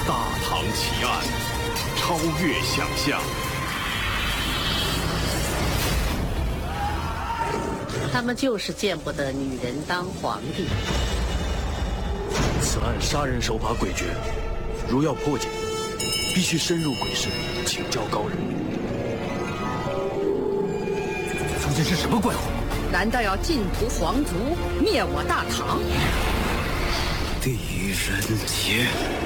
大唐奇案，超越想象。 他们就是见不得女人当皇帝。 此案杀人手法诡谲，如要破解，必须深入鬼市，请教高人。 究竟是什么怪物？ 难道要尽屠皇族，灭我大唐？ 狄仁杰。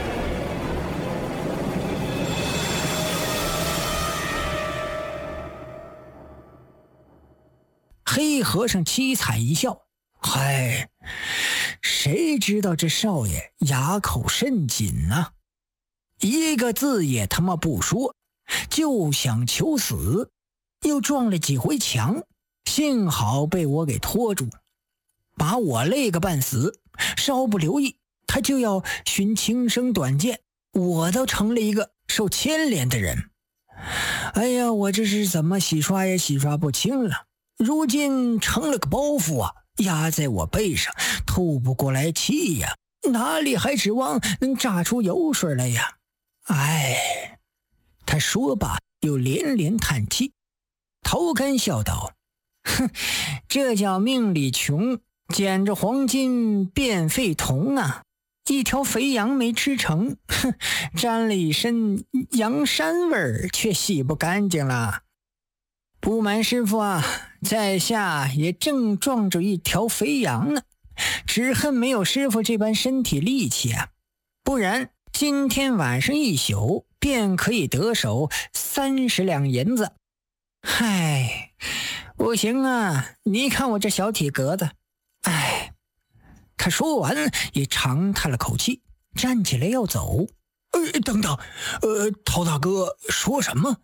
黑和尚凄惨一笑：“嗨，谁知道这少爷牙口甚紧啊，一个字也他妈不说，就想求死，又撞了几回墙，幸好被我给拖住，把我累个半死。稍不留意，他就要寻轻生短剑，我都成了一个受牵连的人。哎呀，我这是怎么洗刷也洗刷不清了。如今成了个包袱啊，压在我背上，透不过来气呀，哪里还指望能榨出油水来呀？哎，他说罢又连连叹气。头干笑道：“哼，这叫命里穷，捡着黄金变废铜啊！一条肥羊没吃成，哼，沾了一身羊膻味儿，却洗不干净了。不瞒师傅啊，在下也正撞着一条肥羊呢，只恨没有师傅这般身体力气啊，不然今天晚上一宿便可以得手30两银子。嗨，不行啊，你看我这小体格子。哎。”他说完也长叹了口气，站起来要走。等等，陶大哥说什么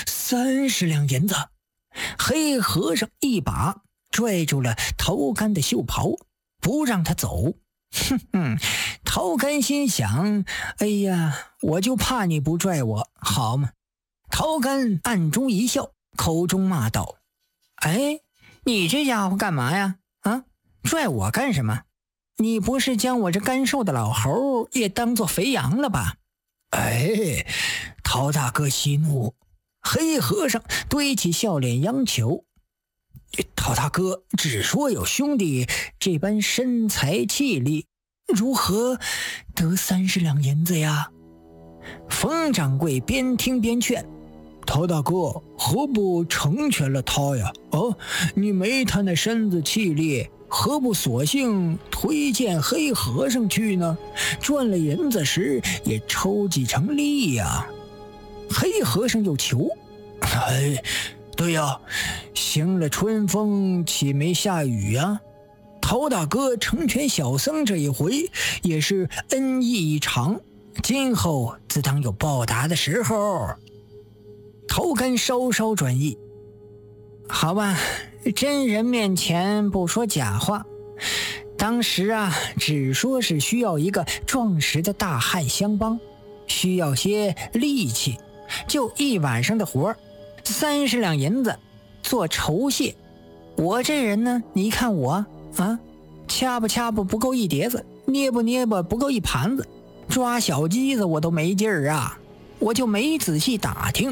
30两银子？黑和尚一把拽住了陶干的袖袍，不让他走。哼哼，陶干心想：哎呀，我就怕你不拽我，好吗？陶干暗中一笑，口中骂道：哎，你这家伙干嘛呀？啊，拽我干什么？你不是将我这干瘦的老猴也当作肥羊了吧？哎，陶大哥息怒。黑和尚堆起笑脸央求：陶大哥只说有兄弟这般身材气力，如何得30两银子呀？冯掌柜边听边劝：陶大哥何不成全了他呀？你没他那身子气力，何不索性推荐黑和尚去呢？赚了银子时也抽几成利呀。黑和尚又求：哎，对呀，行了春风岂没下雨呀？陶大哥成全小僧这一回也是恩义一场，今后自当有报答的时候。陶干稍稍转意：好吧，真人面前不说假话，当时啊，只说是需要一个壮实的大汉相帮，需要些力气，就一晚上的活，30两银子做酬谢。我这人呢，你看我啊，掐吧不够一碟子，捏吧不够一盘子，抓小鸡子我都没劲儿啊，我就没仔细打听。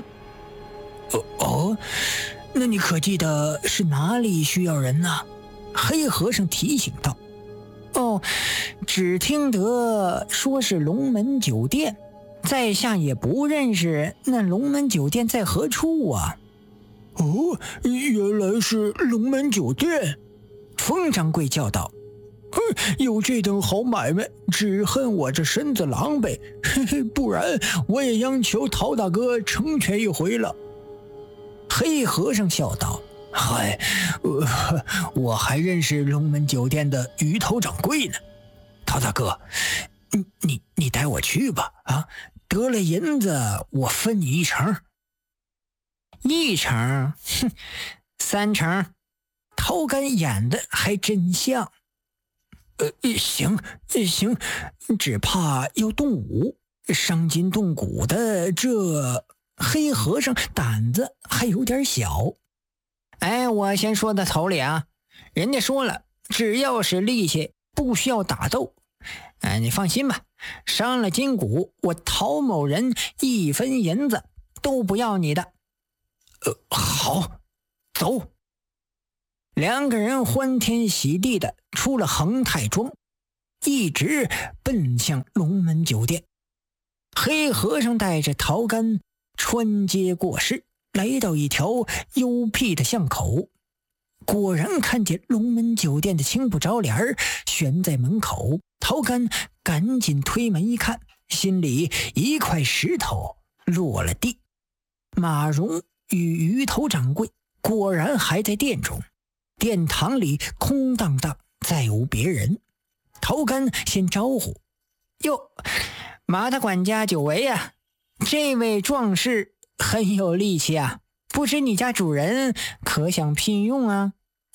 那你可记得是哪里需要人呢？黑和尚提醒道。只听得说是龙门酒店，在下也不认识那龙门酒店在何处啊。原来是龙门酒店。冯掌柜叫道：有这等好买卖，只恨我这身子狼狈，不然我也央求陶大哥成全一回了。黑和尚笑道：嗨，我还认识龙门酒店的鱼头掌柜呢。陶大哥，你带我去吧，啊，得了银子我分你1成。1成？3成？陶干演的还真像。行，只怕要动武，伤筋动骨的，这黑和尚胆子还有点小。哎，我先说到头里啊，人家说了，只要是力气，不需要打斗。 你放心吧，伤了筋骨，我陶某人1分银子都不要你的。 好，走。 2个人欢天喜地的出了恒泰庄，一直奔向龙门酒店。黑和尚带着陶干穿街过市，来到一条幽僻的巷口，果然看见龙门酒店的青布罩帘悬在门口。陶干赶紧推门一看，心里一块石头落了地。马荣与鱼头掌柜果然还在店中，殿堂里空荡荡，再无别人。陶干先招呼：哟，马大管家久违啊，这位壮士很有力气啊，不知你家主人可想聘用啊？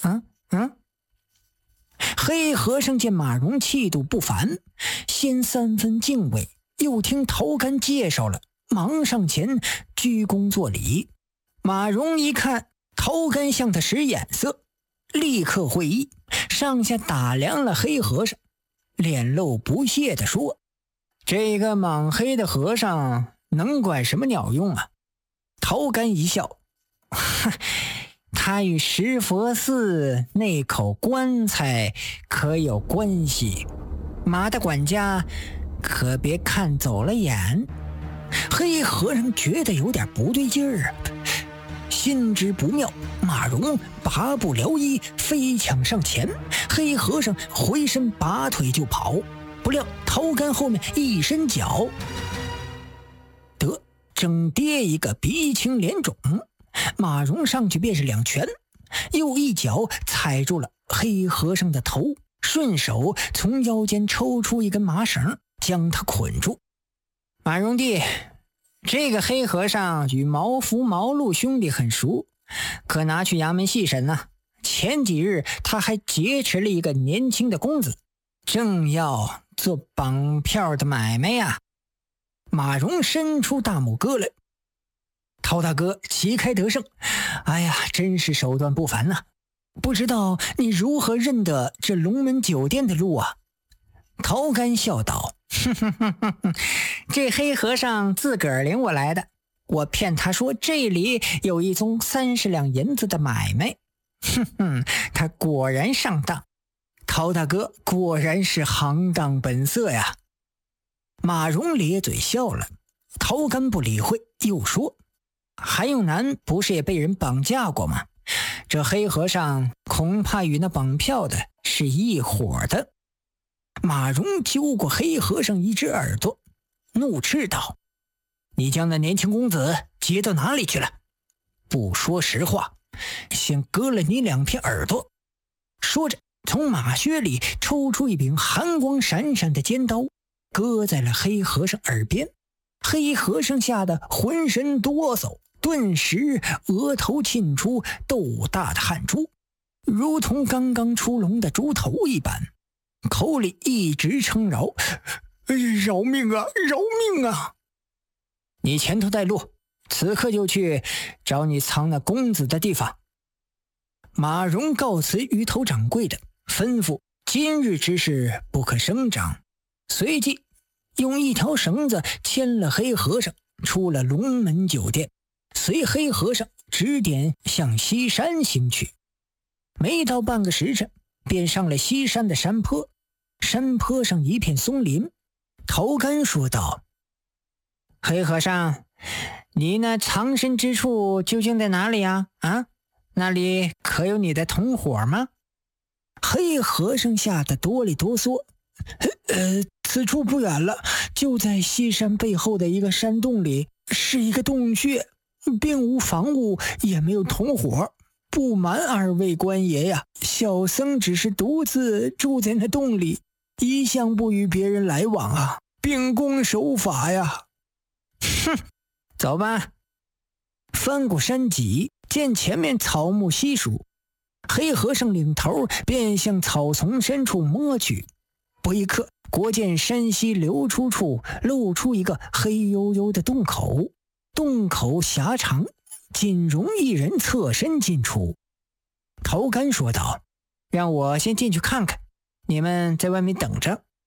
黑和尚见马荣气度不凡，先3分敬畏，又听陶干介绍了，忙上前鞠躬作礼。马荣一看陶干向他使眼色，立刻会意，上下打量了黑和尚，脸露不屑地说：这个莽黑的和尚能管什么鸟用啊？陶干一笑：他与石佛寺那口棺材可有关系，马大管家可别看走了眼。黑和尚觉得有点不对劲儿啊，心知不妙，马荣拔不了衣，飞抢上前，黑和尚回身拔腿就跑，不料陶干后面一伸脚，得正跌一个鼻青脸肿。马荣上去便是2拳，又一脚踩住了黑和尚的头，顺手从腰间抽出一根麻绳，将他捆住。马荣弟，这个黑和尚与毛福、毛路兄弟很熟，可拿去衙门细审呢。前几日他还劫持了一个年轻的公子，正要做绑票的买卖呀。马荣伸出大拇哥来。陶大哥旗开得胜，哎呀，真是手段不凡呐！不知道你如何认得这龙门酒店的路啊？陶干笑道：这黑和尚自个儿领我来的，我骗他说这里有一宗30两银子的买卖，他果然上当。陶大哥果然是行当本色呀。马荣咧嘴笑了，陶干不理会，又说：韩永南不是也被人绑架过吗？这黑和尚恐怕与那绑票的是一伙的。马荣揪过黑和尚一只耳朵，怒斥道：你将那年轻公子接到哪里去了？不说实话，先割了你2片耳朵。说着从马靴里抽出一柄寒光闪闪的尖刀，割在了黑和尚耳边。黑和尚吓得浑身哆嗦，顿时额头沁出豆大的汗珠，如同刚刚出笼的猪头一般，口里一直称饶：饶命啊，饶命啊！你前头带路，此刻就去找你藏那公子的地方。马荣告辞鱼头掌柜的，吩咐今日之事不可声张，随即用一条绳子牵了黑和尚出了龙门酒店，随黑和尚指点向西山行去。没到半个时辰，便上了西山的山坡，山坡上一片松林。陶干说道：黑和尚，你那藏身之处究竟在哪里啊？那里可有你的同伙吗？黑和尚吓得哆里哆嗦：此处不远了，就在西山背后的一个山洞里，是一个洞穴，并无房屋，也没有同伙。不瞒2位官爷呀，小僧只是独自住在那洞里，一向不与别人来往啊，秉公守法呀。走吧。翻过山脊，见前面草木稀疏，黑和尚领头便向草丛深处摸去。不一刻，果见山溪流出处露出一个黑黝黝的洞口，洞口狭长，仅容一人侧身进出。陶干说道：让我先进去看看，你们在外面等着。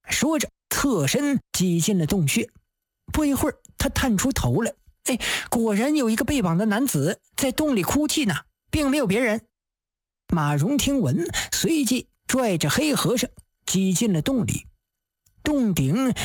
说着侧身挤进了洞穴。不一会儿，他探出头来，果然有一个被绑的男子在洞里哭泣呢，并没有别人。马荣听闻，随即拽着黑和尚挤进了洞里。洞顶